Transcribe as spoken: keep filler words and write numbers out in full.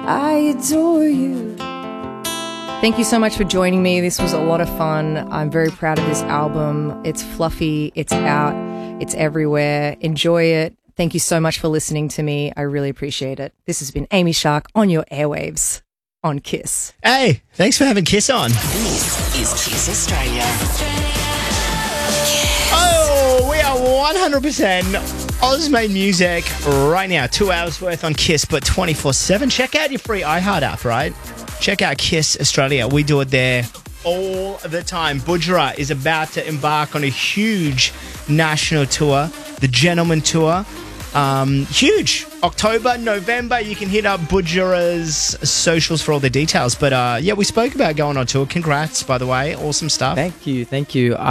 I adore you. Thank you so much for joining me. This was a lot of fun. I'm very proud of this album. It's fluffy. It's out. It's everywhere. Enjoy it. Thank you so much for listening to me. I really appreciate it. This has been Amy Shark on your airwaves on KISS. Hey, thanks for having KISS on. This is KISS Australia. Oh, we are one hundred percent Oz-made music right now. Two hours worth on KISS, but twenty-four seven. Check out your free iHeart app, right? Check out KISS Australia. We do it there all the time. Budjerah is about to embark on a huge national tour, the Gentleman Tour. Um, huge. October, November. You can hit up Budjerah's socials for all the details. But uh, yeah, we spoke about going on tour. Congrats, by the way. Awesome stuff. Thank you. Thank you.